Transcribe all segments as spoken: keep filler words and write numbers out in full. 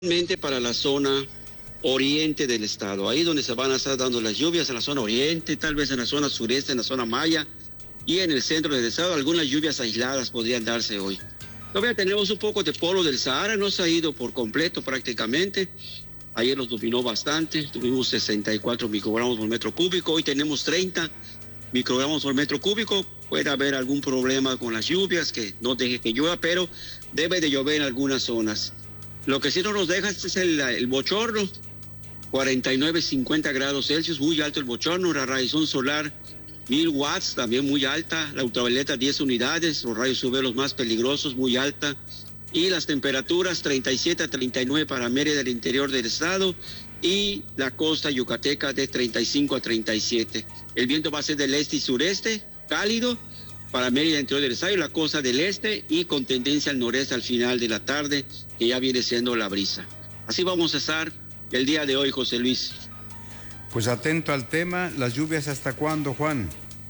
para la zona oriente del estado, ahí donde se van a estar dando las lluvias, en la zona oriente, tal vez en la zona sureste, en la zona maya y en el centro del estado, algunas lluvias aisladas podrían darse hoy. Todavía tenemos un poco de polvo del Sahara, no se ha ido por completo prácticamente, ayer nos dominó bastante, tuvimos sesenta y cuatro microgramos por metro cúbico, hoy tenemos treinta microgramos por metro cúbico, puede haber algún problema con las lluvias, que no deje que llueva, pero debe de llover en algunas zonas. Lo que sí no nos deja es el, el bochorno, cuarenta y nueve, cincuenta grados Celsius, muy alto el bochorno, la radiación solar mil watts, también muy alta, la ultravioleta diez unidades, los rayos U V los más peligrosos, muy alta, y las temperaturas treinta y siete a treinta y nueve para Mérida del interior del estado y la costa yucateca de treinta y cinco a treinta y siete. El viento va a ser del este y sureste, cálido, para Mérida interior del estado y la costa del este y con tendencia al noreste al final de la tarde, que ya viene siendo la brisa. Así vamos a estar el día de hoy, José Luis. Pues atento al tema, ¿las lluvias hasta cuándo, Juan?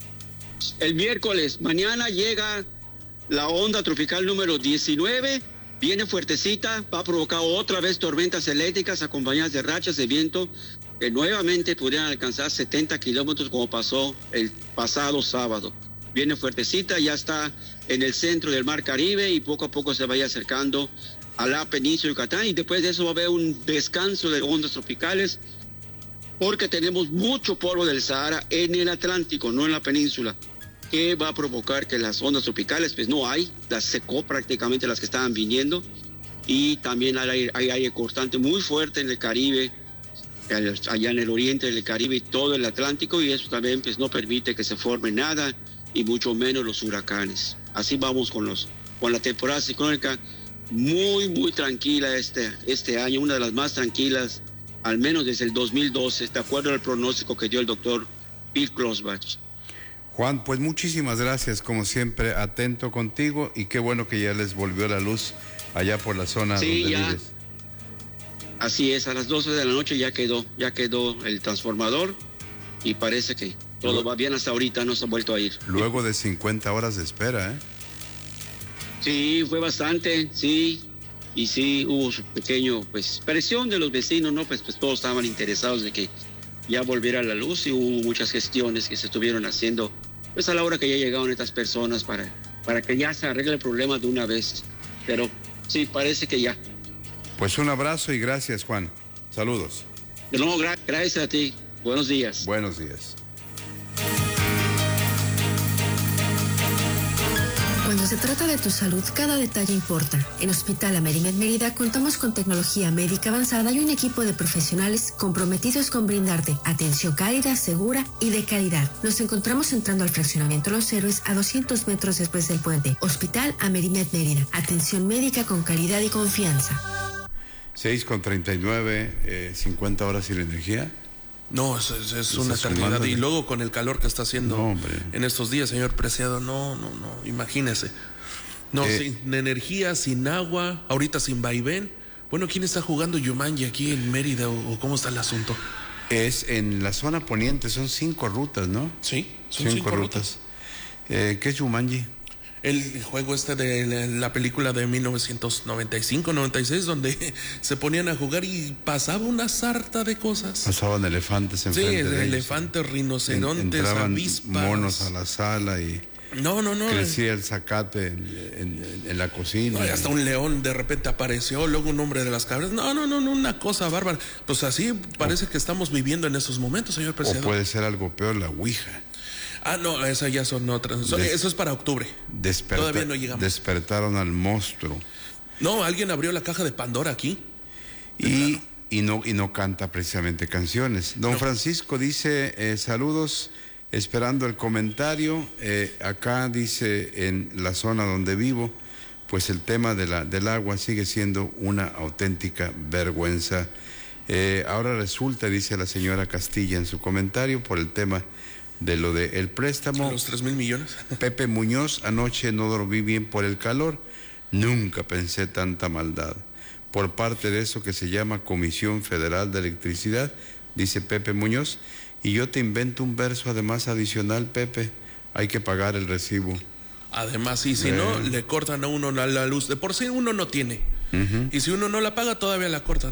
El miércoles, mañana llega la onda tropical número diecinueve, viene fuertecita, va a provocar otra vez tormentas eléctricas acompañadas de rachas de viento que nuevamente podrían alcanzar setenta kilómetros como pasó el pasado sábado. Viene fuertecita, ya está en el centro del Mar Caribe y poco a poco se vaya acercando a la península de Yucatán y después de eso va a haber un descanso de ondas tropicales porque tenemos mucho polvo del Sahara en el Atlántico, no en la península, que va a provocar que las ondas tropicales, pues no hay, las secó prácticamente las que estaban viniendo y también hay aire, hay aire cortante muy fuerte en el Caribe, allá en el oriente del Caribe y todo el Atlántico y eso también pues no permite que se forme nada y mucho menos los huracanes. Así vamos con los con la temporada ciclónica muy muy tranquila este este año, una de las más tranquilas al menos desde el dos mil doce, de acuerdo al pronóstico que dio el doctor Bill Klosbach. Juan, pues muchísimas gracias, como siempre, atento contigo y qué bueno que ya les volvió la luz allá por la zona sí, donde ya. vives. Así es, a las doce de la noche ya quedó, ya quedó el transformador y parece que todo luego, va bien hasta ahorita, no se ha vuelto a ir. Luego de cincuenta horas de espera, ¿eh? Sí, fue bastante, sí, y sí, hubo su pequeño, pues, presión de los vecinos, ¿no? Pues, pues todos estaban interesados de que ya volviera la luz y hubo muchas gestiones que se estuvieron haciendo, pues a la hora que ya llegaron estas personas para, para que ya se arregle el problema de una vez, pero sí, parece que ya. Pues un abrazo y gracias, Juan. Saludos. De nuevo, gra- gracias a ti. Buenos días. Buenos días. Cuando se trata de tu salud, cada detalle importa. En Hospital Amerimed Mérida contamos con tecnología médica avanzada y un equipo de profesionales comprometidos con brindarte atención cálida, segura y de calidad. Nos encontramos entrando al fraccionamiento Los Héroes a doscientos metros después del puente. Hospital Amerimed Mérida. Atención médica con calidad y confianza. seis con treinta y nueve, eh, cincuenta horas sin energía. No, es, es, es una eternidad. Y luego con el calor que está haciendo no, en estos días, señor Preciado, no, no, no, imagínese. No, eh, sin energía, sin agua, ahorita sin vaivén. Bueno, ¿quién está jugando Yumanji aquí en Mérida o, o cómo está el asunto? Es en la zona poniente, son cinco rutas, ¿no? Sí, son cinco, cinco rutas. rutas. Eh, ¿Qué es Yumanji? El juego este de la película de mil novecientos noventa y cinco, noventa y seis, donde se ponían a jugar y pasaba una sarta de cosas. Pasaban elefantes enfrente sí, de elefantes, ellos. rinocerontes, Entraban avispas. monos a la sala y no, no, no, crecía el zacate en, en, en la cocina. No, y hasta un león de repente apareció, luego un hombre de las cabras. No, no, no, no, una cosa bárbara. Pues así parece o, que estamos viviendo en esos momentos, señor presidente. O puede ser algo peor, la Ouija. Ah, no, esas ya son otras. Des, eso es para octubre. Desperta, Todavía no llegamos. Despertaron al monstruo. No, alguien abrió la caja de Pandora aquí. Y, y, no, y no canta precisamente canciones. Don no. Francisco dice, eh, saludos, esperando el comentario. Eh, acá dice, en la zona donde vivo, pues el tema de la, del agua sigue siendo una auténtica vergüenza. Eh, ahora resulta, dice la señora Castilla en su comentario, por el tema de lo del de préstamo. Los tres mil millones. Pepe Muñoz, anoche no dormí bien por el calor, nunca pensé tanta maldad. Por parte de eso que se llama Comisión Federal de Electricidad, dice Pepe Muñoz, y yo te invento un verso además adicional, Pepe, hay que pagar el recibo. Además, y si eh. no, le cortan a uno la luz, de por sí uno no tiene. Uh-huh. Y si uno no la paga, todavía la cortan.